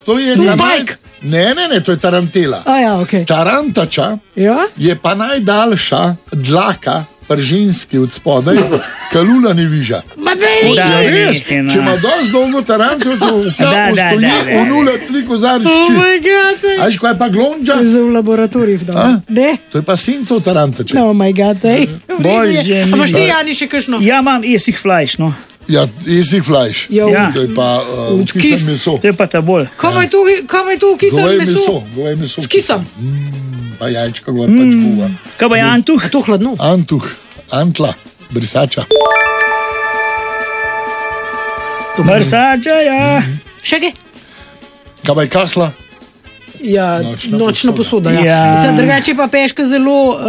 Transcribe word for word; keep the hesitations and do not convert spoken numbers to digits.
To je Tu naj- bajk. Ne, ne, ne, to je tarantela. A ja, okej. Tarantača Ja? je pa najdaljša dlaka prženski od spodaj, kalula ne viža. Ma dej! Da, Ja, res, nekaj, no. če ima dosti dolgo taranto, to v Da, kapu da, stoji, da, da, v nule tri Oh kozarči. my god. ej. A veš, kaj je pa glonča? To je za v laboratorijih, A? da. Ne? To je pa sincov tarantače. Oh my god, ej. Bože, A imaš ti, mili. Jani, še kakšno? Ja imam esih flajš, no. Ja, jesi flajš. Ja, Ja. To je pa uh, Od kisan kis- meso. To je pa ta bolj. Kaj je tu, kaj je tu kisano Goveje meso? meso, goveje meso. S kisom. Pa jajčka gor pač buva. Kaj pa je Antuh? A to hladno? Antuh, antla, brisača. Brsača, ja. Še kaj? Kaj pa je kahla? Ja, Nočna nočna posoda. posoda. Ja. Ja. Zdaj, drugače pa peška zelo